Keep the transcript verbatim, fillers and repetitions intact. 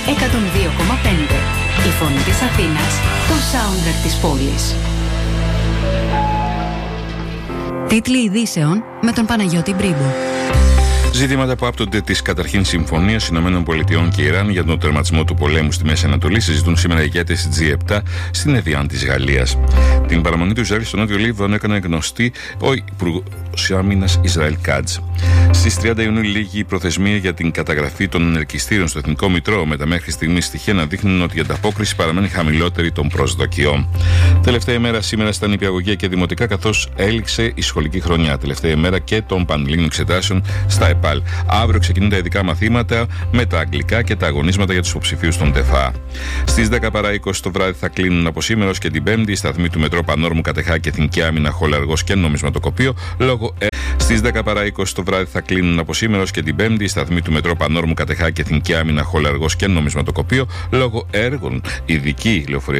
εκατόν δύο κόμμα πέντε. Η φωνή της Αθήνας, το soundtrack της πόλης. Τίτλοι ειδήσεων με τον Παναγιώτη Μπρίμπο. Ζητήματα που άπτονται της καταρχήν συμφωνίας ΗΠΑ και Ιράν για τον τερματισμό του πολέμου στη Μέση Ανατολή συζητούν σήμερα οι ηγέτες τζι επτά στην Εδιάν της Γαλλίας. Την παραμονή του Ισραήλ στο Νότιο Λίβανο έκανε γνωστή ο Υπουργός Άμυνας Ισραήλ Κάτζ. Στις τριάντα Ιουνίου λήγει η προθεσμία για την καταγραφή των ενεργιστήρων στο Εθνικό Μητρό, με τα μέχρι στιγμής στοιχεία να δείχνουν ότι η ανταπόκριση παραμένει χαμηλότερη των προσδοκιών. Τελευταία ημέρα σήμερα στα νηπιαγωγεία και δημοτικά, καθώς έληξε η σχολική χρονιά. Τελευταία ημέρα και των πανελλήνιων εξετάσεων στα ΕΠΑΛ. Αύριο ξεκινούν τα ειδικά μαθήματα με τα αγγλικά και τα αγωνίσματα για τους υποψηφίους των ΤΕΦΑ. Στις δέκα παρά είκοσι το βράδυ θα κλείνουν από σήμερα ως και την Πέμπτη οι σταθμοί του Μετρό Πανόρμου, Κατεχά και Εθνική Άμυνα, Χολαργός και Νομισματοκοπείο λόγω. Στις δέκα παρά είκοσι το βράδυ θα κλείνουν από σήμερα ως και την Πέμπτη οι σταθμοί του Μετρό Πανόρμου, Κατεχά και Εθνική Άμυνα, Χολαργός και Νομισματοκοπείο λόγω έργων. Ειδική λεωφορεία